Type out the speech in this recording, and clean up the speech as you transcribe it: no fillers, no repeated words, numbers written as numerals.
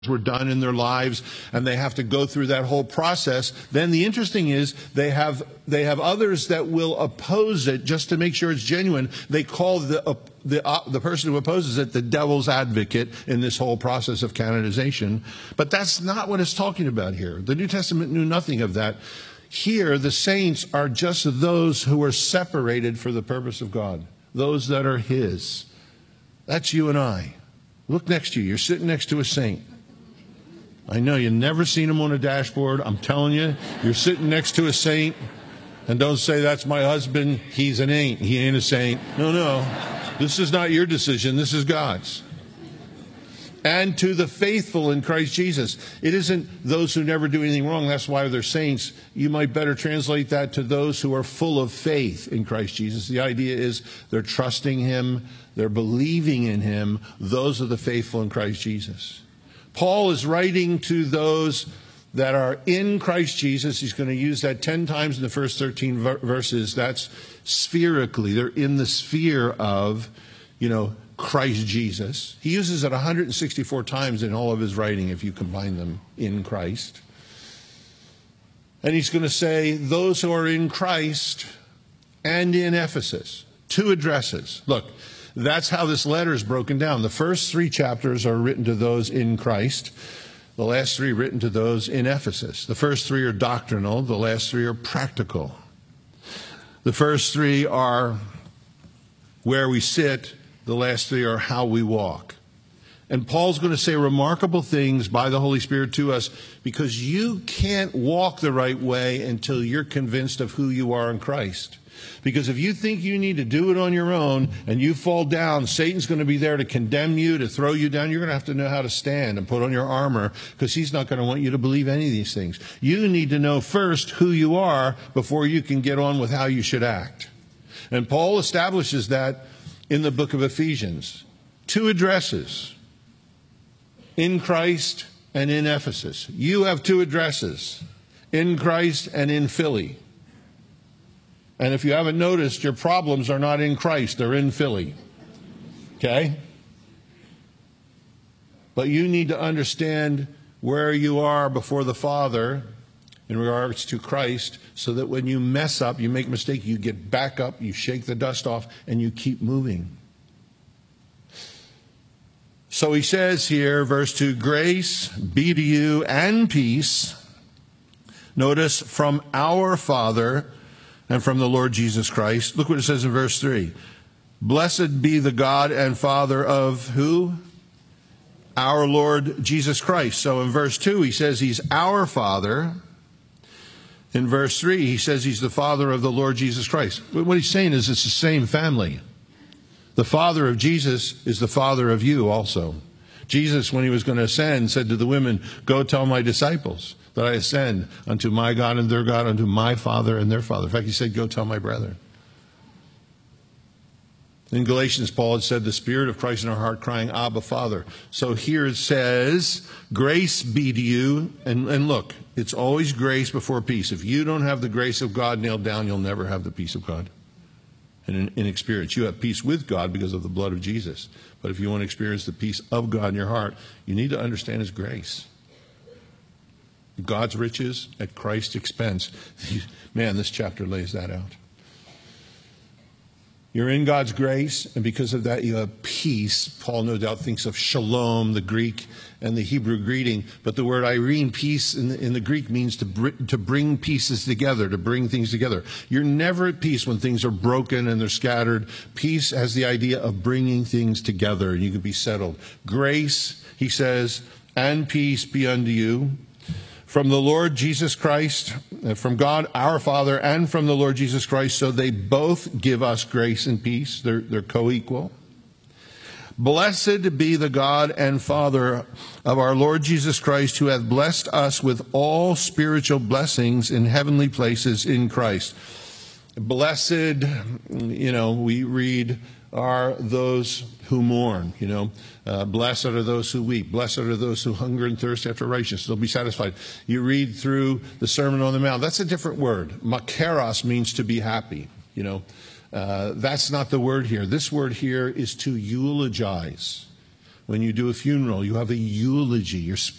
were done in their lives, and they have to go through that whole process. Then the interesting is they have others that will oppose it just to make sure it's genuine. They call the person who opposes it the devil's advocate in this whole process of canonization. But that's not what it's talking about here. The New Testament knew nothing of that. Here, the saints are just those who are separated for the purpose of God, those that are His. That's you and I. Look next to you. You're sitting next to a saint. I know you've never seen him on a dashboard. I'm telling you, you're sitting next to a saint. And don't say, that's my husband. He ain't a saint. No. This is not your decision. This is God's. And to the faithful in Christ Jesus. It isn't those who never do anything wrong. That's why they're saints. You might better translate that to those who are full of faith in Christ Jesus. The idea is they're trusting Him. They're believing in Him. Those are the faithful in Christ Jesus. Paul is writing to those that are in Christ Jesus. He's going to use that 10 times in the first 13 verses. That's spherically. They're in the sphere of, Christ Jesus. He uses it 164 times in all of his writing if you combine them, in Christ. And he's going to say, those who are in Christ and in Ephesus. 2 addresses. Look. That's how this letter is broken down. The first 3 chapters are written to those in Christ. The last 3 written to those in Ephesus. The first 3 are doctrinal. The last 3 are practical. The first 3 are where we sit. The last 3 are how we walk. And Paul's going to say remarkable things by the Holy Spirit to us, because you can't walk the right way until you're convinced of who you are in Christ. Because if you think you need to do it on your own and you fall down, Satan's going to be there to condemn you, to throw you down. You're going to have to know how to stand and put on your armor, because he's not going to want you to believe any of these things. You need to know first who you are before you can get on with how you should act. And Paul establishes that in the book of Ephesians. 2 addresses, in Christ and in Ephesus. You have 2 addresses, in Christ and in Philly. And if you haven't noticed, your problems are not in Christ, they're in Philly. Okay? But you need to understand where you are before the Father in regards to Christ, so that when you mess up, you make a mistake, you get back up, you shake the dust off, and you keep moving. So he says here, verse 2, grace be to you and peace. Notice, from our Father and from the Lord Jesus Christ. Look what it says in verse 3. Blessed be the God and Father of who? Our Lord Jesus Christ. So in verse 2 he says He's our Father. In verse 3 he says He's the Father of the Lord Jesus Christ. But what he's saying is it's the same family. The Father of Jesus is the Father of you also. Jesus, when He was going to ascend, said to the women, go tell my disciples that I ascend unto my God and their God, unto my Father and their Father. In fact, He said, go tell my brethren. In Galatians, Paul had said, the Spirit of Christ in our heart crying, Abba, Father. So here it says, grace be to you. And look, it's always grace before peace. If you don't have the grace of God nailed down, you'll never have the peace of God. And in experience, you have peace with God because of the blood of Jesus. But if you want to experience the peace of God in your heart, you need to understand His grace. God's riches at Christ's expense. Man, this chapter lays that out. You're in God's grace, and because of that you have peace. Paul no doubt thinks of shalom, the Greek and the Hebrew greeting. But the word irene, peace, in the Greek means to bring pieces together, to bring things together. You're never at peace when things are broken and they're scattered. Peace has the idea of bringing things together, and you can be settled. Grace, he says, and peace be unto you from the Lord Jesus Christ, from God our Father, and from the Lord Jesus Christ. So they both give us grace and peace. They're co-equal. Blessed be the God and Father of our Lord Jesus Christ, who hath blessed us with all spiritual blessings in heavenly places in Christ. Blessed, we read, are those who mourn, blessed are those who weep, blessed are those who hunger and thirst after righteousness, they'll be satisfied. You read through the Sermon on the Mount, that's a different word. Makaros means to be happy, That's not the word here. This word here is to eulogize. When you do a funeral, you have a eulogy. You're